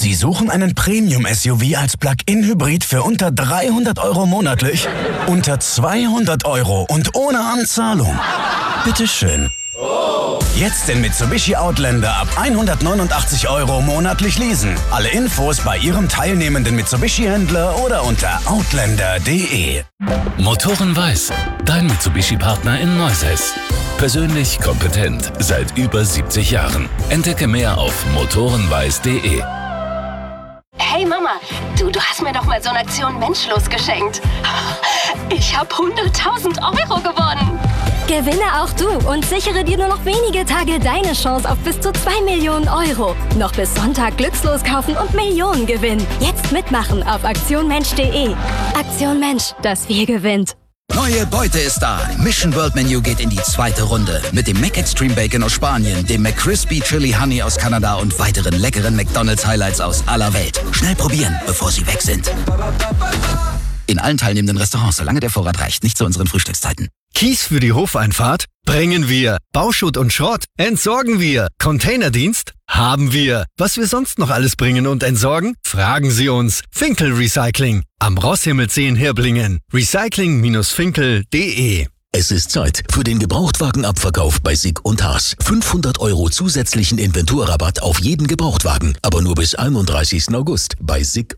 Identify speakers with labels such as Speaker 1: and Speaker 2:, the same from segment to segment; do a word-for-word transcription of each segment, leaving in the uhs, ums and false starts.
Speaker 1: Sie suchen einen Premium-S U V als Plug-in-Hybrid für unter dreihundert Euro monatlich? Unter zweihundert Euro und ohne Anzahlung? Bitteschön. Jetzt den Mitsubishi Outlander ab hundertneunundachtzig Euro monatlich leasen. Alle Infos bei Ihrem teilnehmenden Mitsubishi-Händler oder unter outlander punkt de.
Speaker 2: Motoren Weiß, dein Mitsubishi-Partner in Neuss. Persönlich kompetent seit über siebzig Jahren. Entdecke mehr auf motorenweiß punkt de.
Speaker 3: Hey Mama, du, du hast mir doch mal so eine Aktion Menschlos geschenkt. Ich habe hunderttausend Euro gewonnen.
Speaker 4: Gewinne auch du und sichere dir nur noch wenige Tage deine Chance auf bis zu zwei Millionen Euro. Noch bis Sonntag glückslos kaufen und Millionen gewinnen. Jetzt mitmachen auf aktion mensch punkt de. Aktion Mensch, das Wir gewinnt.
Speaker 5: Neue Beute ist da. Mission World Menu geht in die zweite Runde. Mit dem Mac Extreme Bacon aus Spanien, dem McCrispy Chili Honey aus Kanada und weiteren leckeren McDonald's Highlights aus aller Welt. Schnell probieren, bevor sie weg sind. In allen teilnehmenden Restaurants, solange der Vorrat reicht. Nicht zu unseren Frühstückszeiten.
Speaker 6: Kies für die Hofeinfahrt? Bringen wir. Bauschutt und Schrott? Entsorgen wir. Containerdienst? Haben wir. Was wir sonst noch alles bringen und entsorgen? Fragen Sie uns. Finkel Recycling. Am Rosshimmelsee in Hirblingen. recycling Bindestrich finkel punkt de.
Speaker 7: Es ist Zeit für den Gebrauchtwagenabverkauf bei Sig und Haas. fünfhundert Euro zusätzlichen Inventurrabatt auf jeden Gebrauchtwagen. Aber nur bis einunddreißigsten August bei Sig.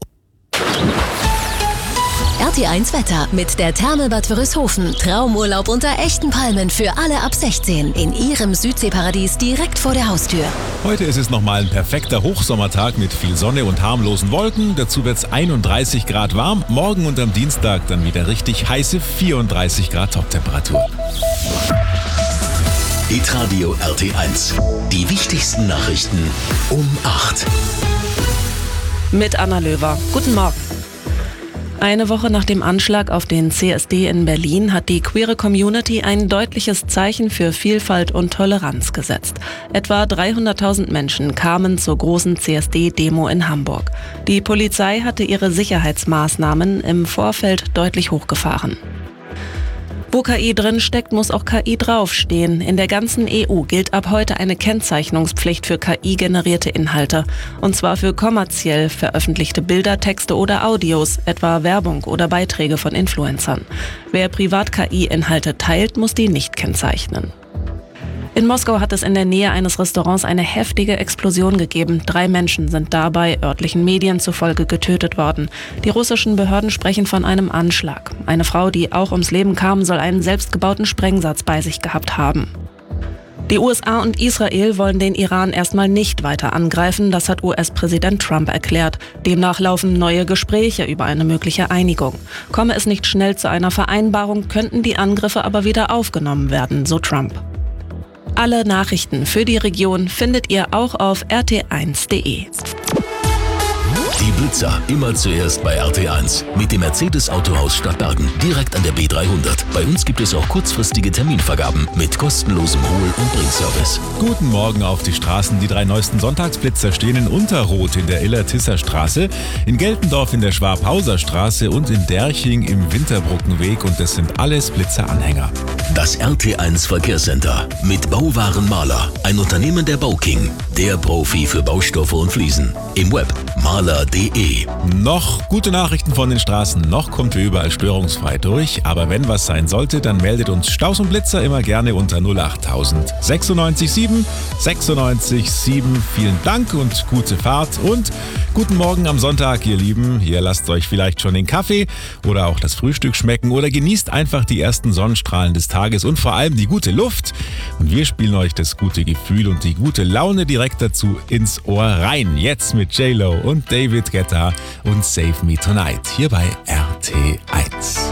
Speaker 8: R T eins Wetter mit der Therme Bad Wörishofen. Traumurlaub unter echten Palmen für alle ab sechzehn in Ihrem Südseeparadies direkt vor der Haustür.
Speaker 9: Heute ist es nochmal ein perfekter Hochsommertag mit viel Sonne und harmlosen Wolken. Dazu wird es einunddreißig Grad warm. Morgen und am Dienstag dann wieder richtig heiße vierunddreißig Grad Toptemperatur.
Speaker 7: Hitradio R T eins. Die wichtigsten Nachrichten um acht.
Speaker 10: Mit Anna Löwer. Guten Morgen. Eine Woche nach dem Anschlag auf den C S D in Berlin hat die queere Community ein deutliches Zeichen für Vielfalt und Toleranz gesetzt. Etwa dreihunderttausend Menschen kamen zur großen C S D-Demo in Hamburg. Die Polizei hatte ihre Sicherheitsmaßnahmen im Vorfeld deutlich hochgefahren. Wo K I drin steckt, muss auch K I draufstehen. In der ganzen E U gilt ab heute eine Kennzeichnungspflicht für K I-generierte Inhalte. Und zwar für kommerziell veröffentlichte Bilder, Texte oder Audios, etwa Werbung oder Beiträge von Influencern. Wer privat K I-Inhalte teilt, muss die nicht kennzeichnen. In Moskau hat es in der Nähe eines Restaurants eine heftige Explosion gegeben. Drei Menschen sind dabei örtlichen Medien zufolge getötet worden. Die russischen Behörden sprechen von einem Anschlag. Eine Frau, die auch ums Leben kam, soll einen selbstgebauten Sprengsatz bei sich gehabt haben. Die U S A und Israel wollen den Iran erstmal nicht weiter angreifen, das hat U S-Präsident Trump erklärt. Demnach laufen neue Gespräche über eine mögliche Einigung. Komme es nicht schnell zu einer Vereinbarung, könnten die Angriffe aber wieder aufgenommen werden, so Trump. Alle Nachrichten für die Region findet ihr auch auf r t eins punkt de.
Speaker 7: Die Blitzer immer zuerst bei R T eins mit dem Mercedes Autohaus Stadtbergen direkt an der B dreihundert. Bei uns gibt es auch kurzfristige Terminvergaben mit kostenlosem Hol- und Bringservice.
Speaker 9: Guten Morgen auf die Straßen. Die drei neuesten Sonntagsblitzer stehen in Unterroth in der Iller-Tisser Straße, in Geltendorf in der Schwabhauser Straße und in Derching im Winterbrückenweg, und das sind alles Blitzeranhänger.
Speaker 7: Das R T eins Verkehrscenter mit Bauwarenmaler, ein Unternehmen der Bauking, der Profi für Baustoffe und Fliesen. Im Web maler punkt de.
Speaker 9: Noch gute Nachrichten von den Straßen, noch kommt wir überall störungsfrei durch, aber wenn was sein sollte, dann meldet uns Staus und Blitzer immer gerne unter null acht null null sechs sieben sechsundneunzig sieben. Vielen Dank und gute Fahrt und guten Morgen am Sonntag, ihr Lieben. Hier lasst euch vielleicht schon den Kaffee oder auch das Frühstück schmecken oder genießt einfach die ersten Sonnenstrahlen des Tages und vor allem die gute Luft. Und wir spielen euch das gute Gefühl und die gute Laune direkt dazu ins Ohr rein. Jetzt mit J Lo und David Guetta und Save Me Tonight hier bei R T eins.